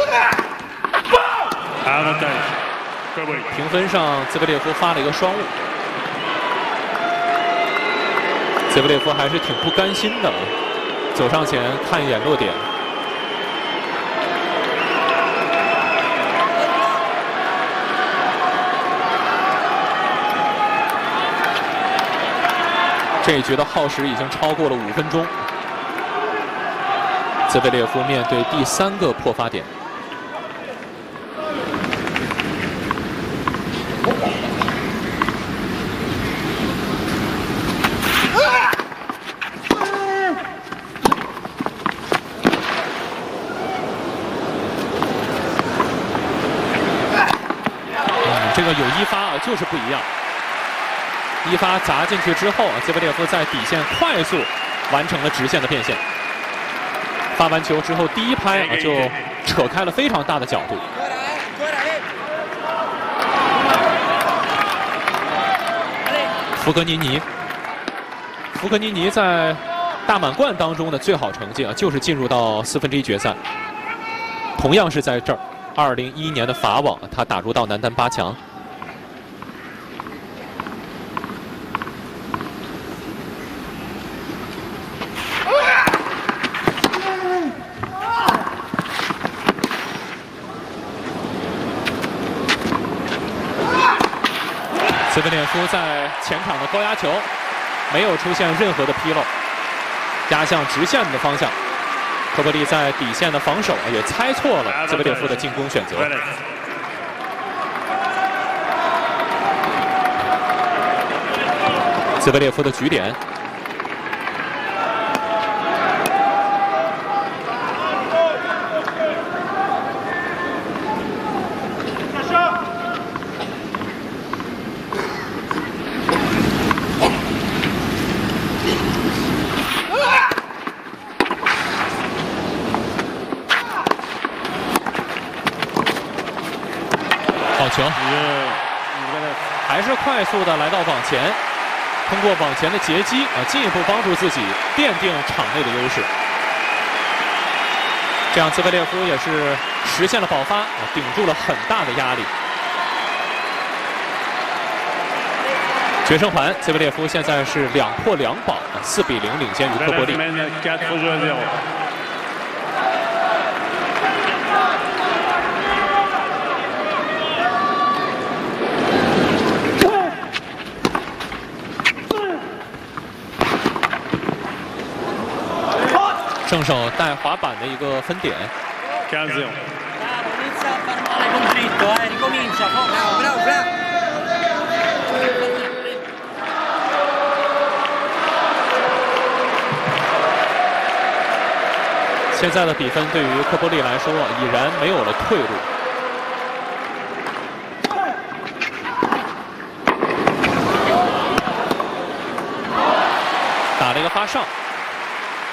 评分上，兹维列夫发了一个双误。兹维列夫还是挺不甘心的，走上前看一眼落点。这一局的耗时已经超过了5分钟。兹维列夫面对第3个破发点。 这个有一发啊，就是不一样。一发砸进去之后，兹维列夫在底线快速完成了直线的变线。发完球之后，第一拍啊就扯开了非常大的角度。福格尼尼在大满贯当中的最好成绩啊，就是进入到1/4决赛。同样是在这儿。 2011年的法网，他打入到男单8强。兹维列夫在前场的高压球没有出现任何的纰漏，压向直线的方向。 科波利在底线的防守也猜错了兹维列夫的进攻选择。兹维列夫的局点。好球！还是快速的来到网前，通过网前的截击啊，进一步帮助自己奠定场内的优势。这样，兹维列夫也是实现了保发，顶住了很大的压力。决胜盘，兹维列夫现在是2破2保，4比0领先于科波利。 正手带滑板的一个分点。现在的比分对于科波利来说已然没有了退路。打了一个发上。